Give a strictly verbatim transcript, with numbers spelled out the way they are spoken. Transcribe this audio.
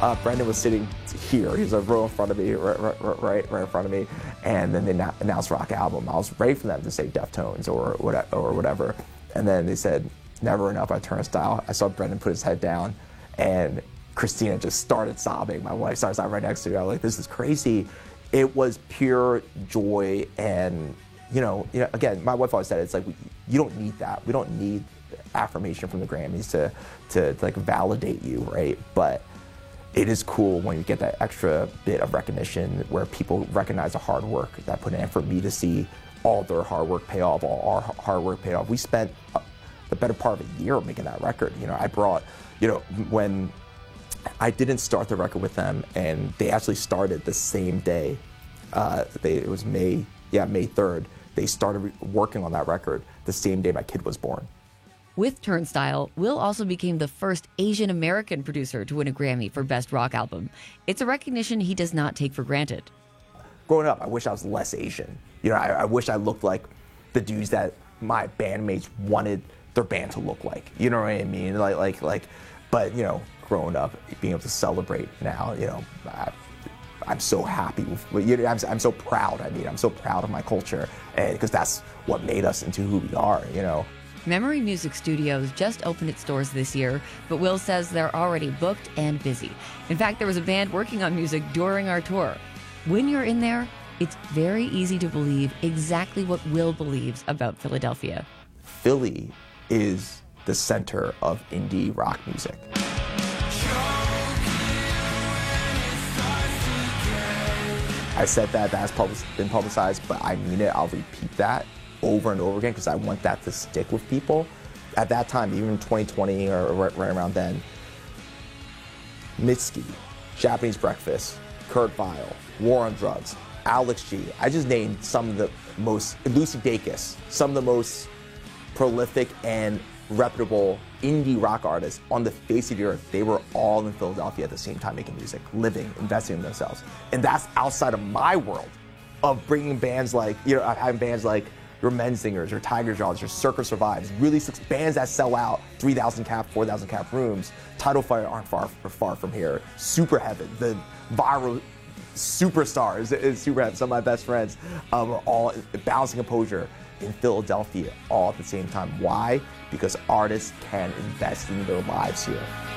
Uh, Brendan was sitting here. He was a row in front of me, right, right, right, right in front of me. And then they announced Rock Album. I was ready for them to say Deftones or whatever, or whatever. And then they said Never Enough by Turnstile. I saw Brendan put his head down, and Christina just started sobbing. My wife started sobbing right next to me. I was like, this is crazy. It was pure joy, and you know, you know, again, my wife always said it's like we, you don't need that. We don't need affirmation from the Grammys to, to to like validate you, right? But it is cool when you get that extra bit of recognition where people recognize the hard work that put in. For me to see all their hard work pay off, all our hard work pay off. We spent the better part of a year making that record. You know, I brought, you know, when I didn't start the record with them, and they actually started the same day. Uh, they, it was May, yeah, May third. They started working on that record the same day my kid was born. With Turnstile, Will also became the first Asian American producer to win a Grammy for Best Rock Album. It's a recognition he does not take for granted. Growing up, I wish I was less Asian. You know, I, I wish I looked like the dudes that my bandmates wanted their band to look like. You know what I mean? Like, like, like. But you know, growing up, being able to celebrate now, you know, I, I'm so happy with. You know, I'm, I'm so proud. I mean, I'm so proud of my culture, and because that's what made us into who we are. You know. Memory Music Studios just opened its doors this year, but Will says they're already booked and busy. In fact, there was a band working on music during our tour. When you're in there, it's very easy to believe exactly what Will believes about Philadelphia. Philly is the center of indie rock music. I said that, that's been publicized, but I mean it. I'll repeat that over and over again because I want that to stick with people. At that time, even in twenty twenty or right, right around then, Mitski, Japanese Breakfast, Kurt Vile, War on Drugs, Alex G. I just named some of the most, Lucy Dacus, some of the most prolific and reputable indie rock artists on the face of the earth. They were all in Philadelphia at the same time making music, living, investing in themselves. And that's outside of my world of bringing bands like, you know, having bands like your Menzingers, your Tiger Jaws, your Circa Survives, really six bands that sell out three thousand cap, four thousand cap rooms. Title Fire aren't far far from here. Superheaven, the viral superstars, is Superheaven, some of my best friends um, are all Balancing Composure in Philadelphia all at the same time. Why? Because artists can invest in their lives here.